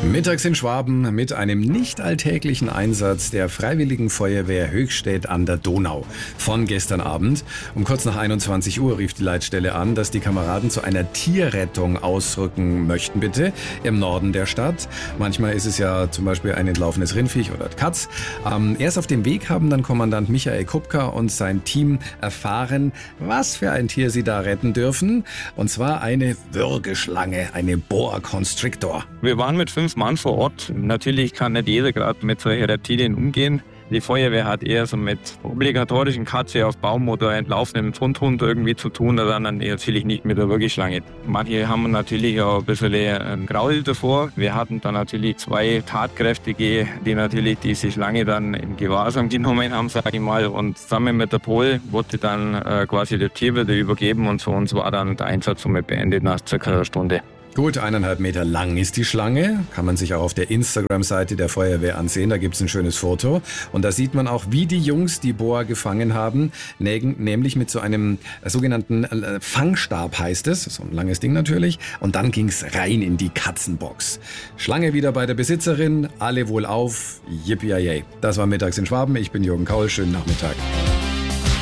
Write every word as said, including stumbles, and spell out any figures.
Mittags in Schwaben mit einem nicht alltäglichen Einsatz der Freiwilligen Feuerwehr Höchstädt an der Donau. Von gestern Abend um kurz nach einundzwanzig Uhr rief die Leitstelle an, dass die Kameraden zu einer Tierrettung ausrücken möchten, bitte, im Norden der Stadt. Manchmal ist es ja zum Beispiel ein entlaufenes Rindviech oder Katz. Ähm, erst auf dem Weg haben dann Kommandant Michael Kupka und sein Team erfahren, was für ein Tier sie da retten dürfen. Und zwar eine Würgeschlange, eine Boa Constrictor. Wir waren mit fünf Mann vor Ort. Natürlich kann nicht jeder gerade mit solchen Reptilien umgehen. Die Feuerwehr hat eher so mit obligatorischen Katze auf Baum oder entlaufenen Fundhund irgendwie zu tun, dann natürlich nicht mit der Würgeschlange. Manche haben natürlich auch ein bisschen ein Graul davor. Wir hatten dann natürlich zwei Tatkräftige, die natürlich diese Schlange dann in Gewahrsam genommen haben, sage ich mal. Und zusammen mit der Pol wurde dann äh, quasi der Tierwirt übergeben und für uns war dann der Einsatz somit beendet nach circa einer Stunde. Gut, eineinhalb Meter lang ist die Schlange. Kann man sich auch auf der Instagram-Seite der Feuerwehr ansehen. Da gibt's ein schönes Foto. Und da sieht man auch, wie die Jungs die Boa gefangen haben. Nämlich mit so einem sogenannten Fangstab heißt es. So ein langes Ding natürlich. Und dann ging's rein in die Katzenbox. Schlange wieder bei der Besitzerin. Alle wohlauf. Yippie-yay. Das war Mittags in Schwaben. Ich bin Jürgen Kaul. Schönen Nachmittag.